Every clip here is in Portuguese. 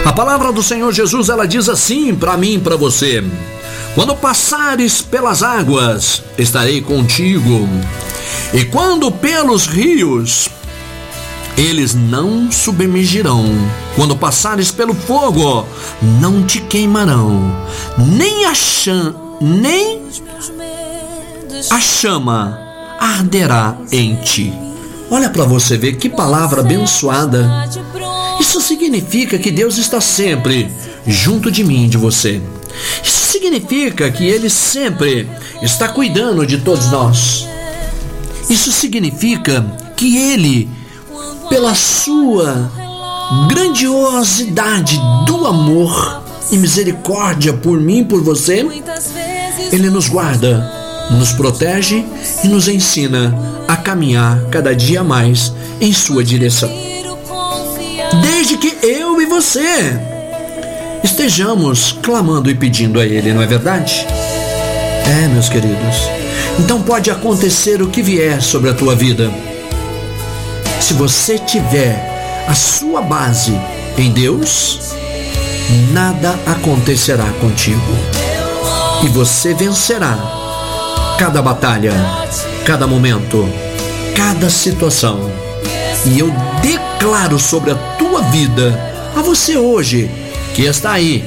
A palavra do Senhor Jesus, ela diz assim para mim e para você: quando passares pelas águas, estarei contigo, e quando pelos rios, eles não submergirão. Quando passares pelo fogo, não te queimarão, nem a chama arderá em ti. Olha para você ver que palavra abençoada. Isso significa que Deus está sempre junto de mim e de você. Isso significa que Ele sempre está cuidando de todos nós. Isso significa que Ele, pela sua grandiosidade do amor e misericórdia por mim e por você, Ele nos guarda, nos protege e nos ensina a caminhar cada dia mais em sua direção. Desde que eu e você estejamos clamando e pedindo a Ele, não é verdade? Meus queridos. Então pode acontecer o que vier sobre a tua vida. Se você tiver a sua base em Deus, nada acontecerá contigo. E você vencerá cada batalha, cada momento, cada situação. E eu declaro sobre a tua vida, a você hoje, que está aí,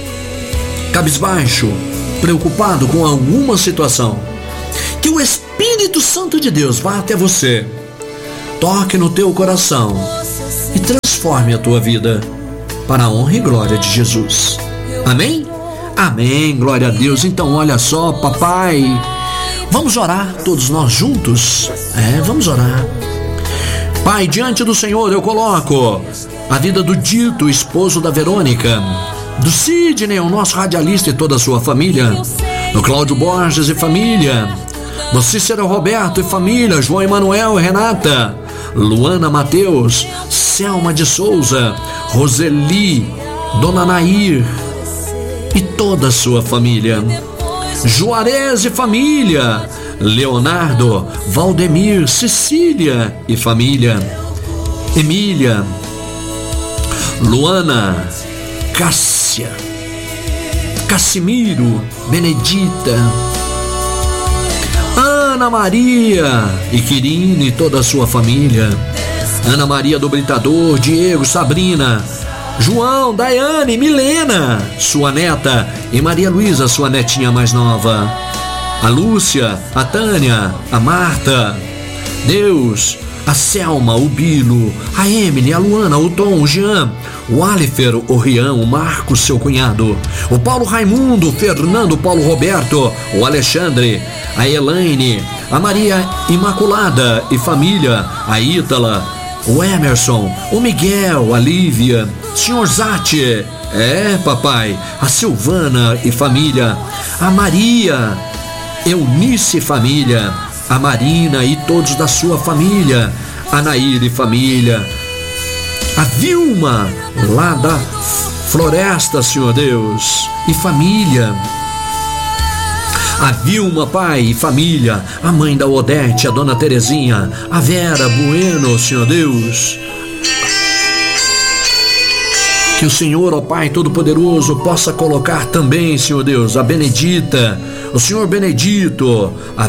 cabisbaixo, preocupado com alguma situação, que o Espírito Santo de Deus vá até você, toque no teu coração e transforme a tua vida para a honra e glória de Jesus. Amém? Amém, glória a Deus. Então olha só, papai, vamos orar todos nós juntos? Vamos orar. Pai, diante do Senhor eu coloco a vida do Dito, esposo da Verônica, do Sidney, o nosso radialista, e toda a sua família, do Cláudio Borges e família, do Cícero Roberto e família, João Emanuel e Renata, Luana Mateus, Selma de Souza, Roseli, Dona Nair e toda a sua família, Juarez e família, Leonardo, Valdemir, Cecília e família, Emília, Luana, Cássia, Cassimiro, Benedita, Ana Maria e Quirino e toda a sua família, Ana Maria do Britador, Diego, Sabrina, João, Daiane, Milena, sua neta, e Maria Luísa, sua netinha mais nova, a Lúcia, a Tânia, a Marta, Deus, a Selma, o Bilo, a Emily, a Luana, o Tom, o Jean, o Alifer, o Rian, o Marcos, seu cunhado, o Paulo Raimundo, o Fernando, o Paulo Roberto, o Alexandre, a Elaine, a Maria Imaculada e família, a Ítala, o Emerson, o Miguel, a Lívia, Senhor Zati, papai, a Silvana e família, a Maria, Eunice e família, a Marina e todos da sua família, a Nair e família, a Vilma, lá da Floresta, Senhor Deus, e família, a Vilma, pai e família, a mãe da Odete, a Dona Terezinha, a Vera Bueno, Senhor Deus. Que o Senhor, ó Pai Todo-Poderoso, possa colocar também, Senhor Deus, a Benedita, o Senhor Benedito,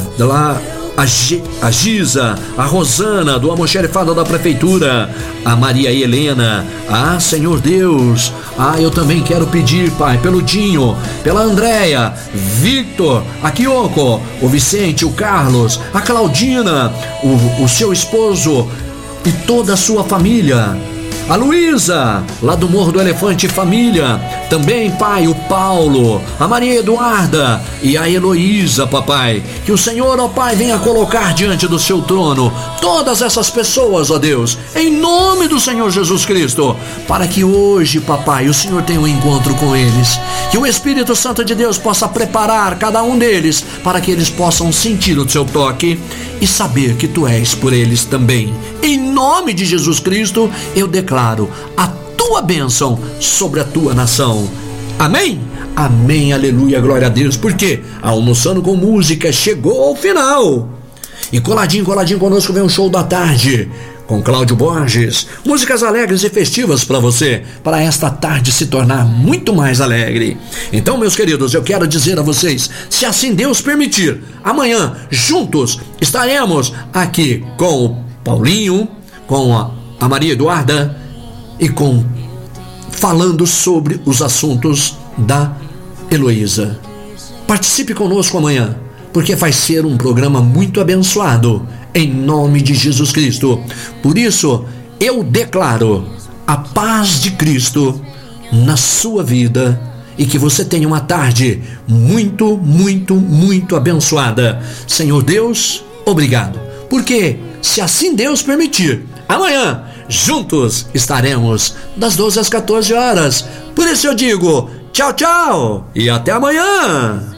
a Giza, a Rosana, do almoxerifado da prefeitura, a Maria Helena, Senhor Deus, eu também quero pedir, Pai, pelo Dinho, pela Andréia, Victor, a Kyoko, o Vicente, o Carlos, a Claudina, o seu esposo e toda a sua família, a Luísa, lá do Morro do Elefante família, também, Pai, o Paulo, a Maria Eduarda e a Heloísa, papai, que o Senhor, ó Pai, venha colocar diante do seu trono todas essas pessoas, ó Deus, em nome do Senhor Jesus Cristo, para que hoje, papai, o Senhor tenha um encontro com eles, que o Espírito Santo de Deus possa preparar cada um deles, para que eles possam sentir o seu toque e saber que tu és por eles também. Em nome de Jesus Cristo, eu declaro a tua bênção sobre a tua nação. Amém? Amém, aleluia, glória a Deus, porque Almoçando com Música chegou ao final. E coladinho conosco vem o show da tarde, com Cláudio Borges. Músicas alegres e festivas para você, para esta tarde se tornar muito mais alegre. Então, meus queridos, eu quero dizer a vocês, se assim Deus permitir, amanhã juntos estaremos aqui com o Paulinho, com a Maria Eduarda e falando sobre os assuntos da Heloísa. Participe conosco amanhã, porque vai ser um programa muito abençoado, em nome de Jesus Cristo. Por isso, eu declaro a paz de Cristo na sua vida e que você tenha uma tarde muito, muito, muito abençoada. Senhor Deus, obrigado, porque se assim Deus permitir, amanhã juntos estaremos das 12 às 14 horas. Por isso eu digo tchau, tchau e até amanhã.